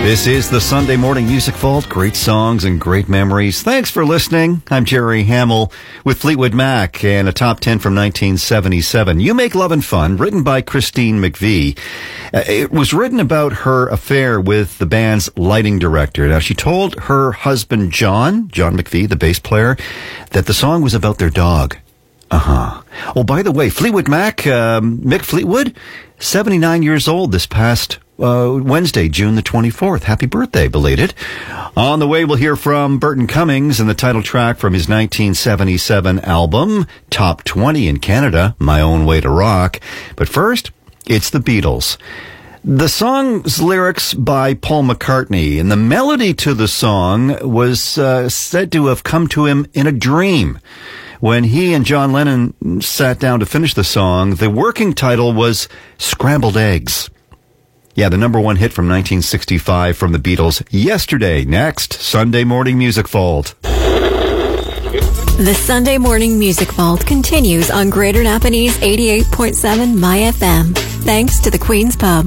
This is the Sunday Morning Music Vault. Great songs and great memories. Thanks for listening. I'm Jerry Hamill with Fleetwood Mac and a top 10 from 1977. You Make Love and Fun, written by Christine McVie. It was written about her affair with the band's lighting director. Now, she told her husband, John McVie, the bass player, that the song was about their dog. Oh, by the way, Fleetwood Mac, Mick Fleetwood, 79 years old this past Wednesday, June the 24th. Happy birthday, belated. On the way, we'll hear from Burton Cummings and the title track from his 1977 album, Top 20 in Canada, My Own Way to Rock. But first, it's the Beatles. The song's lyrics by Paul McCartney, and the melody to the song was said to have come to him in a dream. When he and John Lennon sat down to finish the song, the working title was Scrambled Eggs. Yeah, the number one hit from 1965 from the Beatles. Yesterday, next, Sunday Morning Music Vault. The Sunday Morning Music Vault continues on Greater Napanese 88.7 MyFM. Thanks to the Queen's Pub.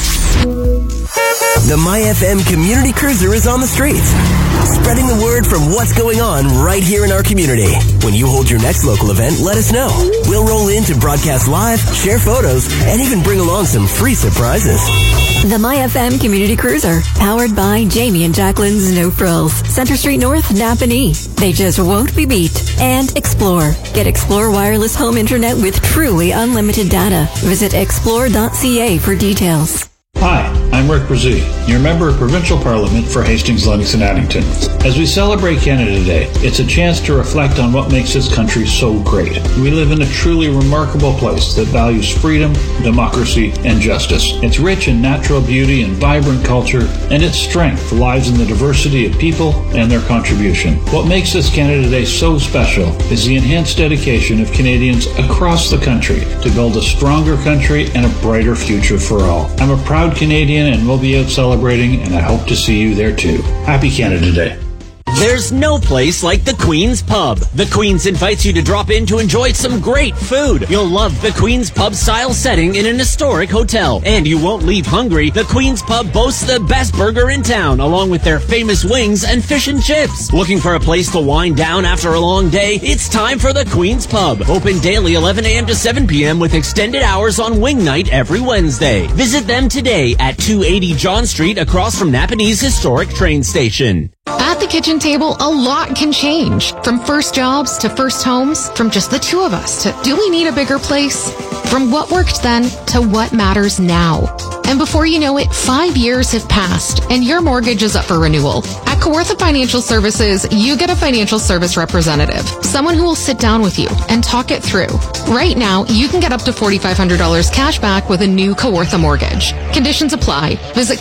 The MyFM Community Cruiser is on the streets, spreading the word from what's going on right here in our community. When you hold your next local event, let us know. We'll roll in to broadcast live, share photos, and even bring along some free surprises. The MyFM Community Cruiser, powered by Jamie and Jacqueline's No Frills, Center Street North, Napanee. They just won't be beat. And Explore. Get Explore wireless home internet with truly unlimited data. Visit explore.ca for details. Hi, I'm Rick Brzee, your Member of Provincial Parliament for Hastings, Lennox and Addington. As we celebrate Canada Day, it's a chance to reflect on what makes this country so great. We live in a truly remarkable place that values freedom, democracy, and justice. It's rich in natural beauty and vibrant culture, and its strength lies in the diversity of people and their contribution. What makes this Canada Day so special is the enhanced dedication of Canadians across the country to build a stronger country and a brighter future for all. I'm a proud Canadian and we'll be out celebrating, and I hope to see you there too. Happy Canada Day. There's no place like the Queen's Pub. The Queen's invites you to drop in to enjoy some great food. You'll love the Queen's Pub style setting in an historic hotel. And you won't leave hungry. The Queen's Pub boasts the best burger in town, along with their famous wings and fish and chips. Looking for a place to wind down after a long day? It's time for the Queen's Pub. Open daily 11 a.m. to 7 p.m. with extended hours on wing night every Wednesday. Visit them today at 280 John Street across from Napanee's historic train station. At the kitchen table, a lot can change. From first jobs to first homes, from just the two of us to do we need a bigger place? From what worked then to what matters now. And before you know it, 5 years have passed and your mortgage is up for renewal. At Kawartha Financial Services, you get a financial service representative, someone who will sit down with you and talk it through. Right now, you can get up to $4,500 cash back with a new Kawartha mortgage. Conditions apply. Visit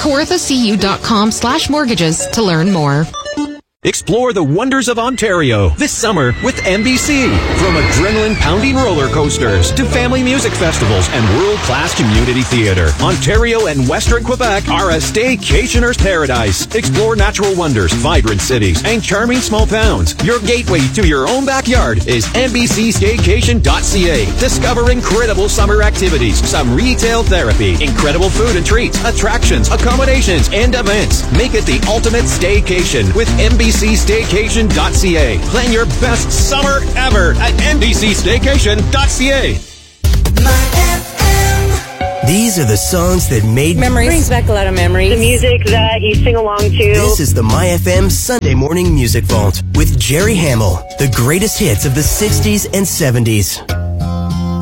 kawarthacu.com/mortgages to learn more. Explore the wonders of Ontario this summer with MBC. From adrenaline-pounding roller coasters to family music festivals and world-class community theater, Ontario and Western Quebec are a staycationer's paradise. Explore natural wonders, vibrant cities, and charming small towns. Your gateway to your own backyard is NBCStaycation.ca. Discover incredible summer activities, some retail therapy, incredible food and treats, attractions, accommodations, and events. Make it the ultimate staycation with NBCStaycation.ca. Plan your best summer ever at NBCStaycation.ca. These are the songs that made memories. Brings back a lot of memories. The music that you sing along to. This is the MyFM Sunday Morning Music Vault with Jerry Hamill. The greatest hits of the 60s and 70s.